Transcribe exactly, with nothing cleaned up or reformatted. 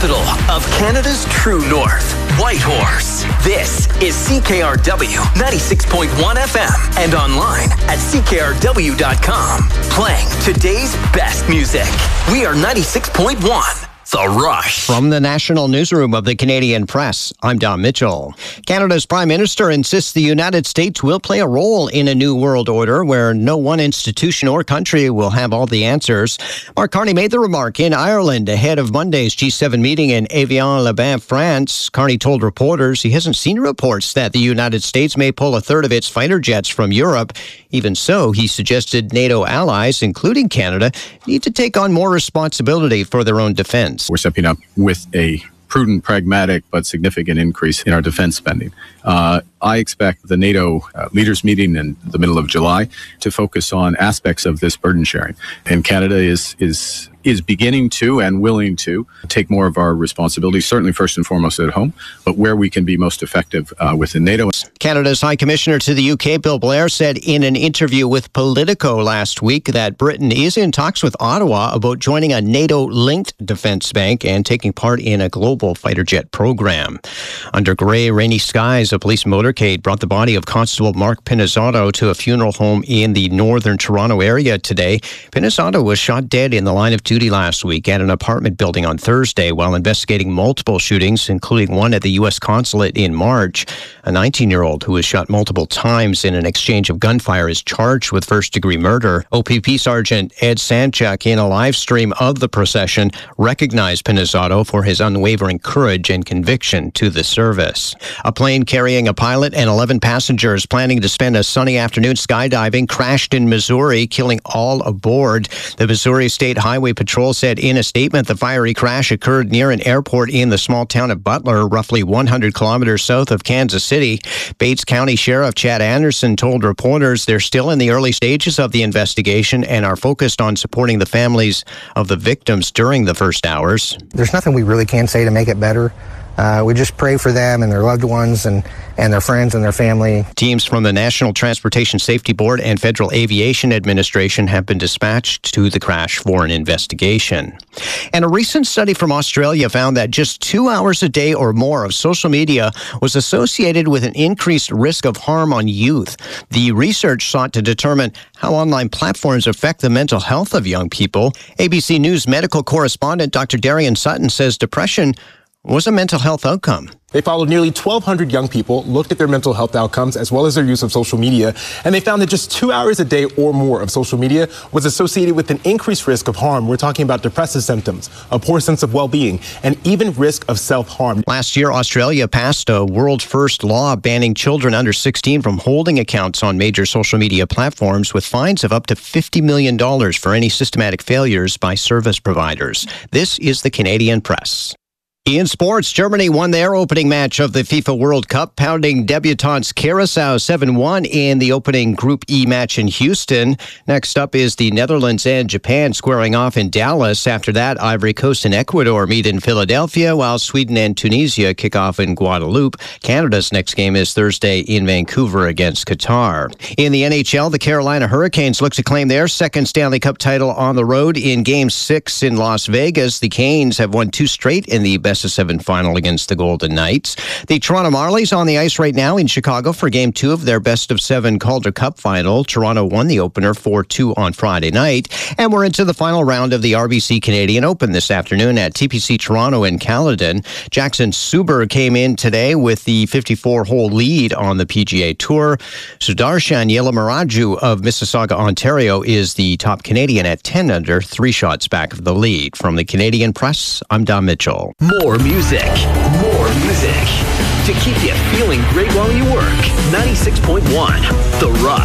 capital of Canada's true north, Whitehorse. This is C K R W ninety-six point one F M and online at C K R W dot com. Playing today's best music. We are ninety-six point one. The Rush. From the National Newsroom of the Canadian Press, I'm Don Mitchell. Canada's Prime Minister insists the United States will play a role in a new world order where no one institution or country will have all the answers. Mark Carney made the remark in Ireland ahead of Monday's G seven meeting in Evian-les-Bains, France. Carney told reporters he hasn't seen reports that the United States may pull a third of its fighter jets from Europe. Even so, he suggested NATO allies, including Canada, need to take on more responsibility for their own defense. We're stepping up with a prudent, pragmatic, but significant increase in our defense spending. Uh, I expect the NATO uh, leaders meeting in the middle of July to focus on aspects of this burden sharing. And Canada is is is beginning to and willing to take more of our responsibilities, certainly first and foremost at home, but where we can be most effective uh, within NATO. Canada's High Commissioner to the U K, Bill Blair, said in an interview with Politico last week that Britain is in talks with Ottawa about joining a NATO-linked defense bank and taking part in a global fighter jet program. Under grey, rainy skies, a police motorcade brought the body of Constable Mark Pinizzotto to a funeral home in the northern Toronto area today. Pinizzotto was shot dead in the line of duty last week at an apartment building on Thursday while investigating multiple shootings, including one at the U S consulate in March. A nineteen-year-old who was shot multiple times in an exchange of gunfire is charged with first-degree murder. O P P Sergeant Ed Sanchuk, in a live stream of the procession, recognized Pinizzotto for his unwavering courage and conviction to the service. A plane carrying a pilot and eleven passengers planning to spend a sunny afternoon skydiving crashed in Missouri, killing all aboard. The Missouri State Highway Patrol said in a statement the fiery crash occurred near an airport in the small town of Butler, roughly one hundred kilometers south of Kansas City. Bates County Sheriff Chad Anderson told reporters they're still in the early stages of the investigation and are focused on supporting the families of the victims during the first hours. There's nothing we really can say to make it better. Uh, we just pray for them and their loved ones and, and their friends and their family. Teams from the National Transportation Safety Board and Federal Aviation Administration have been dispatched to the crash for an investigation. And a recent study from Australia found that just two hours a day or more of social media was associated with an increased risk of harm on youth. The research sought to determine how online platforms affect the mental health of young people. A B C News medical correspondent Doctor Darian Sutton says depression was a mental health outcome. They followed nearly twelve hundred young people, looked at their mental health outcomes as well as their use of social media, and they found that just two hours a day or more of social media was associated with an increased risk of harm. We're talking about depressive symptoms, a poor sense of well-being, and even risk of self-harm. Last year, Australia passed a world-first law banning children under sixteen from holding accounts on major social media platforms with fines of up to fifty million dollars for any systematic failures by service providers. This is the Canadian Press. In sports, Germany won their opening match of the FIFA World Cup, pounding debutants Curaçao seven one in the opening Group E match in Houston. Next up is the Netherlands and Japan squaring off in Dallas. After that, Ivory Coast and Ecuador meet in Philadelphia, while Sweden and Tunisia kick off in Guadeloupe. Canada's next game is Thursday in Vancouver against Qatar. In the N H L, the Carolina Hurricanes look to claim their second Stanley Cup title on the road in Game six in Las Vegas. The Canes have won two straight in the best of seven final against the Golden Knights. The Toronto Marlies on the ice right now in Chicago for game two of their best of seven Calder Cup final. Toronto won the opener four two on Friday night. And we're into the final round of the R B C Canadian Open this afternoon at T P C Toronto in Caledon. Jackson Suber came in today with the fifty-four hole lead on the P G A Tour. Sudarshan Yelamaraju of Mississauga, Ontario is the top Canadian at ten under, three shots back of the lead. From the Canadian Press, I'm Don Mitchell. More music, more music. To keep you feeling great while you work, ninety-six point one, The Rush.